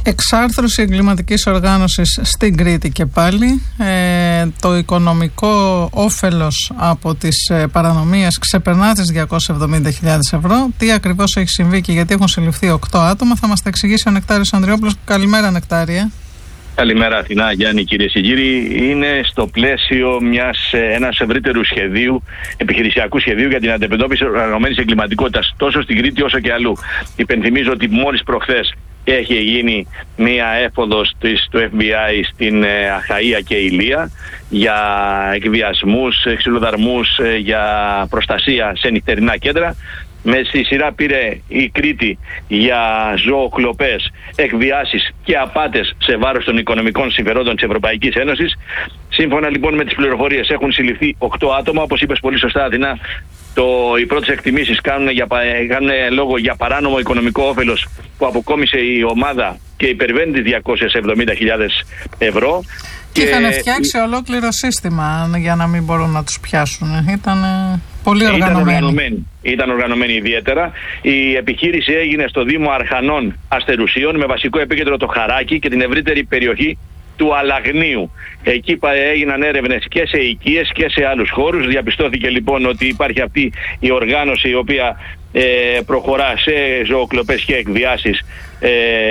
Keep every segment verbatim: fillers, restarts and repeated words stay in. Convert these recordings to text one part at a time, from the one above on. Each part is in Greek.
Εξάρθρωση εγκληματικής οργάνωσης στην Κρήτη και πάλι. Ε, το οικονομικό όφελος από τις ε, παρανομίες ξεπερνά τις διακόσιες εβδομήντα χιλιάδες ευρώ. Τι ακριβώς έχει συμβεί και γιατί έχουν συλληφθεί οκτώ άτομα θα μας τα εξηγήσει ο Νεκτάριος Ανδριόπουλος. Καλημέρα, Νεκτάρια. Καλημέρα, Αθηνά, Γιάννη, κυρίες και κύριοι. Είναι στο πλαίσιο μιας, ενός ευρύτερου σχεδίου, επιχειρησιακού σχεδίου για την αντιμετώπιση οργανωμένης εγκληματικότητας τόσο στην Κρήτη όσο και αλλού. Υπενθυμίζω ότι μόλις προχθές έχει γίνει μία έφοδος της, του εφ μπι άι στην ε, Αχαΐα και Ηλία για εκβιασμούς, ξυλοδαρμούς, ε, για προστασία σε νυχτερινά κέντρα. Με στη σειρά πήρε η Κρήτη για ζωοκλοπές, εκβιάσεις και απάτες σε βάρος των οικονομικών συμφερόντων της Ευρωπαϊκής Ένωσης. Σύμφωνα λοιπόν με τις πληροφορίες έχουν συλληφθεί οκτώ άτομα, όπως είπες πολύ σωστά, Αθηνά. Το, οι πρώτες εκτιμήσεις κάνουν, για, κάνουν λόγο για παράνομο οικονομικό όφελος που αποκόμισε η ομάδα και υπερβαίνει τις διακόσιες εβδομήντα χιλιάδες ευρώ. Και είχαν φτιάξει ολόκληρο σύστημα για να μην μπορούν να τους πιάσουν. Ήταν πολύ οργανωμένοι. Ήταν οργανωμένοι. Ήταν οργανωμένοι ιδιαίτερα. Η επιχείρηση έγινε στο Δήμο Αρχανών Αστερουσίων με βασικό επίκεντρο το Χαράκι και την ευρύτερη περιοχή του Αλαγνίου. Εκεί έγιναν έρευνες και σε οικίες και σε άλλους χώρους. Διαπιστώθηκε λοιπόν ότι υπάρχει αυτή η οργάνωση η οποία ε, προχωρά σε ζωοκλοπές και εκβιάσεις ε,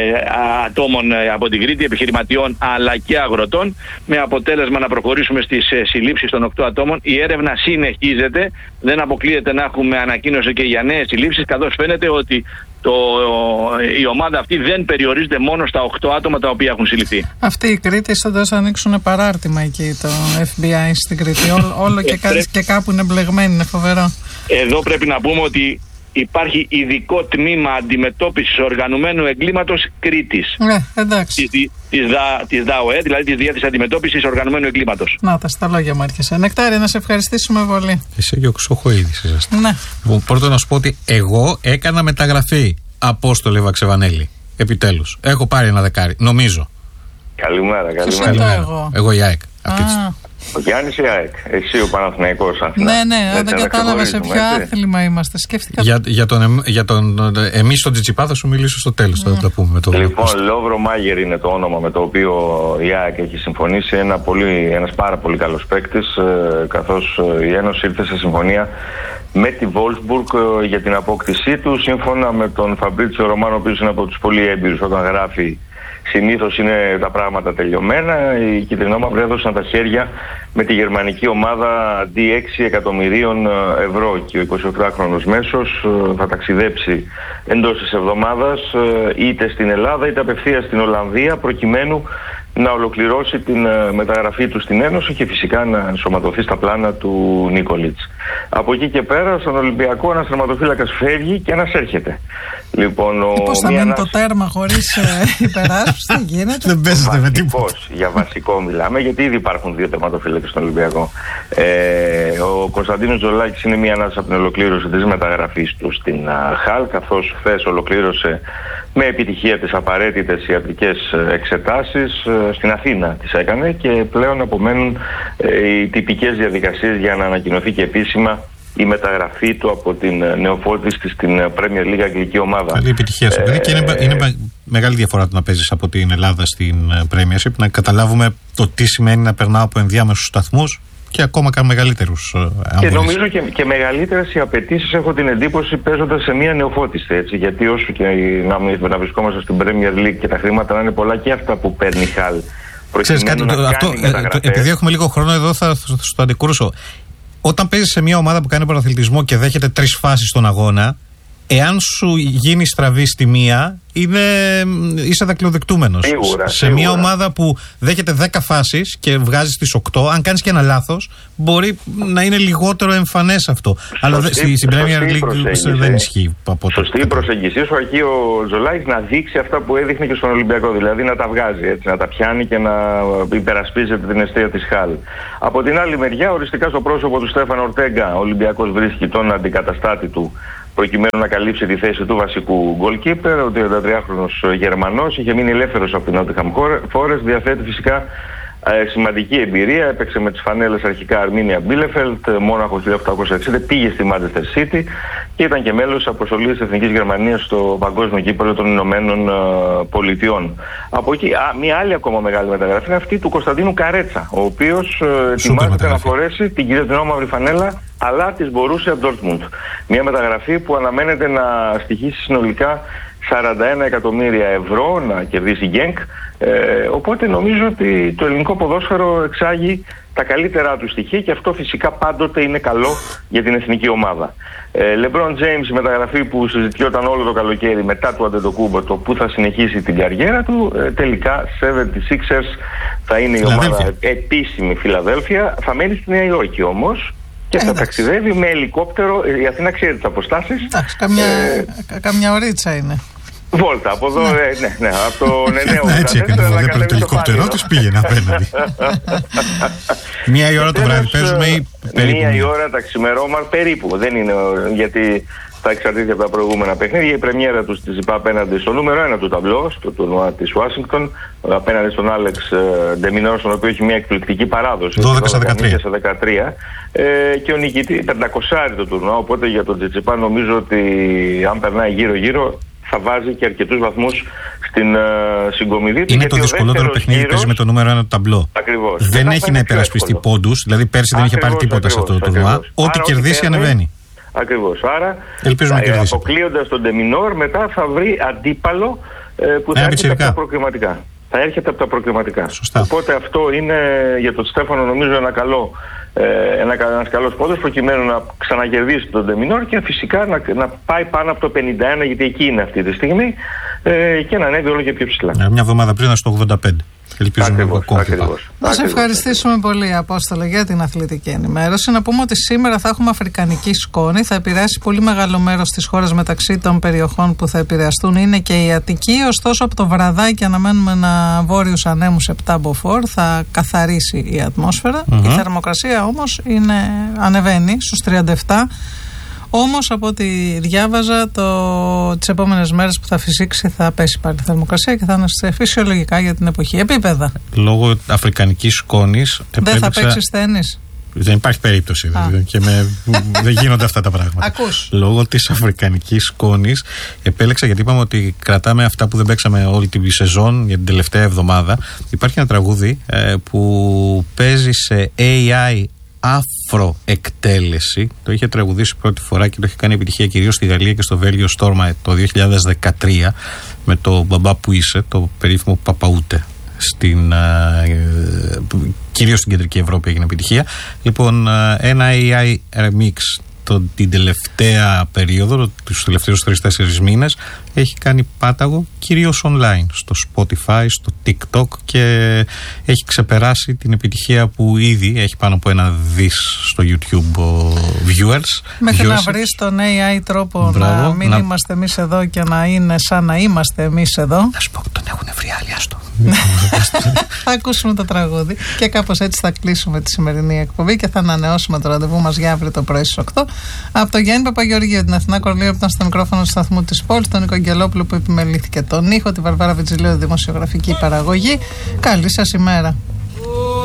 ατόμων από την Κρήτη, επιχειρηματιών αλλά και αγροτών, με αποτέλεσμα να προχωρήσουμε στις ε, συλλήψεις των οκτώ ατόμων. Η έρευνα συνεχίζεται, δεν αποκλείεται να έχουμε ανακοίνωση και για νέες συλλήψεις, καθώς φαίνεται ότι Το, η ομάδα αυτή δεν περιορίζεται μόνο στα οκτώ άτομα τα οποία έχουν συλληφθεί. Αυτοί οι Κρήτες θα δώσουν ανοίξουν παράρτημα εκεί το εφ μπι άι στην Κρήτη. Ό, όλο και, κάτι, και κάπου είναι μπλεγμένοι, είναι φοβερό. Εδώ πρέπει να πούμε ότι υπάρχει ειδικό τμήμα αντιμετώπισης οργανωμένου εγκλήματος Κρήτης. Ναι, εντάξει. Της, της, ΔΑ, της ΔΑΟΕ, δηλαδή της Διεύθυνσης Αντιμετώπισης Οργανωμένου Εγκλήματος. Να τα στα λόγια μου έρχεσαι. Νεκτάρη, να σε ευχαριστήσουμε πολύ. Εσύ και ο Ξοχοίδης είσαστε. Ναι. Λοιπόν, πρώτα να σου πω ότι εγώ έκανα μεταγραφή. Απόστολε Βαξεβανέλη. Επιτέλους. Έχω πάρει ένα δεκάρι. Νομίζω. Καλημέρα, καλημέρα. καλημέρα. Εγώ. Εγώ η ΑΕΚ. Αυτή ο Γιάννης η ΑΕΚ. Εσύ ο Παναθηναϊκός. Ναι, ναι, δεν κατάλαβα σε ποιο άθλημα είμαστε. Σκέφτηκα. Για, για τον, για τον, εμείς στον Τζιτσιπά θα σου μιλήσω στο τέλος. Mm. Θα τα πούμε με το λοιπόν, Λόβρο Μάγερ είναι το όνομα με το οποίο η ΑΕΚ έχει συμφωνήσει. Ένα πολύ, ένας πάρα πολύ καλός παίκτης, καθώς η Ένωση ήρθε σε συμφωνία με τη Wolfsburg για την απόκτησή του, σύμφωνα με τον Φαμπρίτσιο Ρωμάνο, ο οποίος είναι από τους πολύ έμπειρους όταν γράφει. Συνήθως είναι τα πράγματα τελειωμένα. Οι κυτρινόμαυροι έδωσαν τα χέρια με τη γερμανική ομάδα αντί έξι εκατομμυρίων ευρώ και ο εικοσιοκτάχρονος μέσος θα ταξιδέψει εντός της εβδομάδας είτε στην Ελλάδα είτε απευθείας στην Ολλανδία, προκειμένου να ολοκληρώσει την μεταγραφή του στην Ένωση και φυσικά να ενσωματωθεί στα πλάνα του Νίκολιτς. Από εκεί και πέρα στον Ολυμπιακό ένας τερματοφύλακας φεύγει και ένας έρχεται. Λοιπόν, ο πώς θα μείνει ένας... το τέρμα χωρίς ε, υπεράσπιση, δεν γίνεται. Δεν παίζεται με τίποτα. Για βασικό μιλάμε, γιατί ήδη υπάρχουν δύο τερματοφύλακες στον Ολυμπιακό. Ε, ο Κωνσταντίνος Τζολάκης είναι μία ανάσα από την ολοκλήρωση της μεταγραφής του στην Χαλ, καθώς χθες ολοκλήρωσε με επιτυχία τις απαραίτητες ιατρικές εξετάσεις. Στην Αθήνα τις έκανε και πλέον απομένουν ε, οι τυπικές διαδικασίες για να ανακοινωθεί και επίσημα η μεταγραφή του από την νεοφώτιστη στην Premier League αγγλική ομάδα. Καλή επιτυχία στο παιδί. Ε, και είναι, είναι μεγάλη διαφορά το να παίζεις από την Ελλάδα στην Premiership, να καταλάβουμε το τι σημαίνει να περνάω από ενδιάμεσους σταθμούς και ακόμα καν μεγαλύτερους. Και νομίζω και, και μεγαλύτερες οι απαιτήσεις, έχω την εντύπωση, παίζοντας σε μια νεοφώτιστη. Έτσι, γιατί όσο και να, να βρισκόμαστε στην Premier League και τα χρήματα να είναι πολλά και αυτά που παίρνει η Χαλ. Ξέρεις κάτι, το, αυτό, ε, το, επειδή έχουμε λίγο χρόνο εδώ θα σου το αντικρούσω. Όταν παίζεις σε μια ομάδα που κάνει πρωταθλητισμό και δέχεται τρεις φάσεις στον αγώνα, εάν σου γίνει στραβή στη μία, είναι, είσαι δακτυλοδεικτούμενος. Σίγουρα, σε σίγουρα. μια ομάδα που δέχεται δέκα φάσεις και βγάζεις τις οκτώ, αν κάνεις και ένα λάθος, μπορεί να είναι λιγότερο εμφανές αυτό. Σωστή, αλλά στη, στην Premier League δεν ισχύει. Από σωστή η προσέγγιση σου, εκεί ο Ζολάκης να δείξει αυτά που έδειχνε και στον Ολυμπιακό, δηλαδή να τα βγάζει, έτσι, να τα πιάνει και να υπερασπίζεται την αιστεία της Χαλ. Από την άλλη μεριά, οριστικά στο πρόσωπο του Στέφαν Ορτέγκα, ο Ολυμπιακός βρίσκει τον αντικαταστάτη του, προκειμένου να καλύψει τη θέση του βασικού goalkeeper. Ο τριαντατριάχρονος Γερμανός είχε μείνει ελεύθερος από την Nottingham Forest, διαθέτει φυσικά Ε, σημαντική εμπειρία, έπαιξε με τις φανέλες αρχικά Αρμίνια Μπίλεφελτ, Μόναχο χίλια οκτακόσια εξήντα, πήγε στη Manchester City και ήταν και μέλος της αποστολής της Εθνικής Γερμανίας στο Παγκόσμιο Κύπελλο των Ηνωμένων ε, Πολιτειών. Από εκεί, α, μια άλλη ακόμα μεγάλη μεταγραφή είναι αυτή του Κωνσταντίνου Καρέτσα, ο οποίος ε, ετοιμάζεται να φορέσει την κίτρινη μαύρη φανέλα, αλλά της Borussia Dortmund. Μια μεταγραφή που αναμένεται να στοιχήσει συνολικά σαράντα ένα εκατομμύρια ευρώ, να κερδίσει η Γκένκ. Ε, οπότε νομίζω ότι το ελληνικό ποδόσφαιρο εξάγει τα καλύτερά του στοιχεία και αυτό φυσικά πάντοτε είναι καλό για την εθνική ομάδα. Ε, LeBron James, η μεταγραφή που συζητιόταν όλο το καλοκαίρι μετά του Αντετοκούμπο, το που θα συνεχίσει την καριέρα του, ε, τελικά εβδομήντα έξι ers θα είναι η ομάδα επίσημη Φιλαδέλφια, θα μένει στη Νέα Υόρκη όμως και θα ταξιδεύει με ελικόπτερο. Η Αθήνα ξέρει τις αποστάσεις. Εντάξει, καμιά, ε, καμιά ωρίτσα είναι. Βόλτα, από εδώ, ναι, ναι, ναι από το νενέο. Έτσι έκανε, δεν πρέπει το ελικόπτερό της, πήγαινε απέναντι. Μία η ώρα το βράδυ παίζουμε ή περίπου? Μία η ώρα τα ξημερώματα περίπου, δεν είναι, γιατί θα εξαρτηθεί από τα προηγούμενα παιχνίδια. Η πρεμιέρα του της ΙΠΑ απέναντι στο νούμερο ένα του ταμπλό, στο τουρνουά της Ουάσιγκτον, απέναντι στον Άλεξ Ντεμινόρ, στον οποίο έχει μια εκπληκτική παράδοση. δώδεκα στα δεκατρία. Ε, και ο νικητής, πεντακόσια το τουρνουά, οπότε για τον Τσιτσιπά νομίζω ότι αν περνάει γύρω-γύρω θα βάζει και αρκετούς βαθμούς στην uh, συγκομιδή του. Είναι το δυσκολότερο παιχνίδι που παίζει με το νούμερο ένα του ταμπλό. Ακριβώς. Δεν έχει να υπερασπιστεί πόντους, δηλαδή πέρσι δεν είχε πάρει τίποτα σε αυτό το τουρνουά. Ό,τι κερδίσει ανεβαίνει. Ακριβώς. Άρα, αποκλείοντας τον Ντεμινόρ, μετά θα βρει αντίπαλο ε, που θα έρχεται από τα προκριματικά. Θα έρχεται από τα προκριματικά. Σωστά. Οπότε αυτό είναι για τον Στέφανο νομίζω ένα καλό, ε, ένα, ένας καλός πόντος προκειμένου να ξανακερδίσει τον Ντεμινόρ και φυσικά να, να πάει πάνω από το πενήντα ένα, γιατί εκεί είναι αυτή τη στιγμή, ε, και να ανέβει όλο και πιο ψηλά. Μια εβδομάδα πριν στο ογδόντα πέντε. Ακριβώς, ακριβώς. Να σε ευχαριστήσουμε πολύ, Απόστολε, για την αθλητική ενημέρωση. Να πούμε ότι σήμερα θα έχουμε αφρικανική σκόνη. Θα επηρεάσει πολύ μεγάλο μέρος της χώρας. Μεταξύ των περιοχών που θα επηρεαστούν είναι και η Αττική. Ωστόσο, από το βραδάκι αναμένουμε να βόρειους ανέμους επτά μποφόρ. Θα καθαρίσει η ατμόσφαιρα. Mm-hmm. Η θερμοκρασία όμως είναι, ανεβαίνει στους τριάντα επτά. Όμως από ό,τι διάβαζα, το... τις επόμενες μέρες που θα φυσήξει θα πέσει πάλι η θερμοκρασία και θα είναι σε φυσιολογικά για την εποχή επίπεδα. Λόγω αφρικανικής σκόνης δεν θα παίξεις τένις? Δεν υπάρχει περίπτωση, δηλαδή, και με... δεν γίνονται αυτά τα πράγματα. Ακούς. Λόγω της αφρικανικής σκόνης επέλεξα, γιατί είπαμε ότι κρατάμε αυτά που δεν παίξαμε όλη τη σεζόν για την τελευταία εβδομάδα. Υπάρχει ένα τραγούδι ε, που παίζει σε έι άι αφροεκτέλεση. Το είχε τραγουδήσει πρώτη φορά και το είχε κάνει επιτυχία κυρίως στη Γαλλία και στο Βέλγιο Στόρμα το δύο χιλιάδες δεκατρία με το «Μπαμπά που είσαι», το περίφημο Παπαούτε. Στην, ε, κυρίως στην Κεντρική Ευρώπη έγινε επιτυχία. Λοιπόν, ένα έι άι remix το, την τελευταία περίοδο, τους τελευταίους τρεις τέσσερις μήνες, έχει κάνει πάταγο κυρίως online, στο Spotify, στο TikTok, και έχει ξεπεράσει την επιτυχία που ήδη έχει πάνω από ένα δις στο YouTube viewers. Μέχρι viewers. να βρεις τον έι άι τρόπο. Μπράβο, να μην να... είμαστε εμείς εδώ και να είναι σαν να είμαστε εμείς εδώ. Να σου πω, τον έχουν βρει άλλοι, άστο. Θα ακούσουμε το τραγούδι και κάπως έτσι θα κλείσουμε τη σημερινή εκπομπή και θα ανανεώσουμε το ραντεβού μας για αύριο το πρωί στις οκτώ. Από τον Γιάννη Παπαγεωργίου, την Αθηνά Κορλίου που ήταν στο μικρόφωνο του σταθμού της Πόλης, τον Νίκο Αγγελόπουλο που επιμελήθηκε τον ήχο, τη Βαρβάρα Βιτζιλίου, δημοσιογραφική παραγωγή. Καλή σας ημέρα.